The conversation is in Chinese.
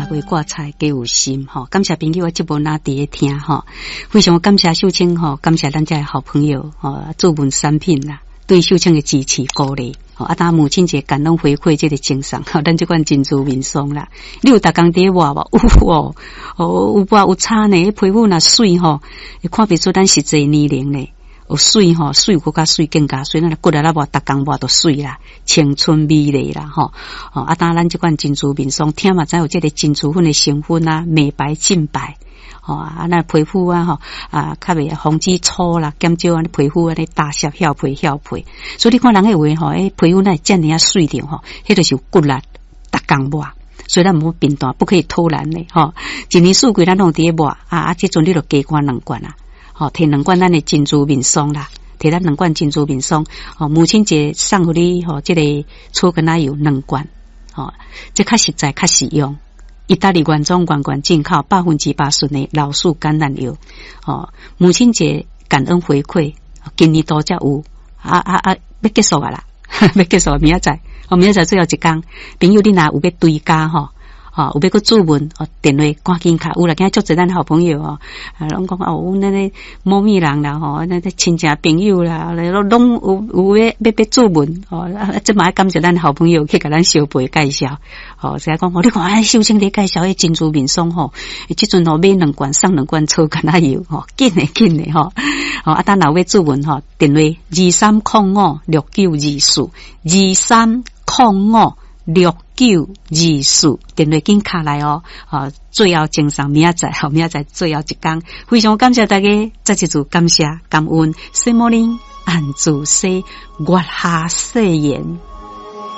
袂挂彩，皆有心吼。感谢朋友啊，节目拿伫咧听吼，非常感谢秀清吼，感谢咱家的好朋友吼，驻文产品啦，对秀清的支持鼓励。啊，当母亲节感恩回馈这个精神，咱这款珍珠民松啦，你有逐工伫画无？有哦，有画有差呢，皮肤若水吼，会看不出咱实际年龄呢。有水吼，水有较水更加水，咱骨力啦无，逐工无就水啦，青春美丽啦吼。啊，当咱这款珍珠民松，听嘛知有这个珍珠粉的成分啊，美白净白。啊，那皮肤啊，吼啊，较袂防止粗啦，减少安尼皮肤安尼大屑翘皮，所以你看人个话吼，皮肤那遮尔啊水着吼，迄就是有骨力，逐工抹，所以咱毋好变大，不可以偷懒嘞，吼。一年四季咱拢伫咧抹啊，即阵你就加灌2罐啊，吼，摕2罐咱的珍珠民松啦，摕咱2罐珍珠民松，哦，母亲节送互你吼，即个粗橄榄油2罐，吼，这较实在，较实用。意大利原装进口100%纯的老树橄榄油，哦，母亲节感恩回馈，今年多才有，要结束啊啦，要结束明仔载，明仔载最后一天，朋友你若有要追加吼。有要去注文，电话赶紧卡，有啦，今日足侪咱好朋友拢讲那个某咪人啦，那亲戚朋友啦，拢有要注文，这嘛要感谢咱好朋友去甲咱小辈介绍，所以讲你看秀清咧介绍迄珍珠民松即阵买2罐送2罐粗橄榄油，紧诶啊，等若要注文电话23056924，23056924，电话紧卡来最后精神明仔载最后一天，非常感谢大家，再一次感谢感恩，Good morning， 安祝世，月下誓言。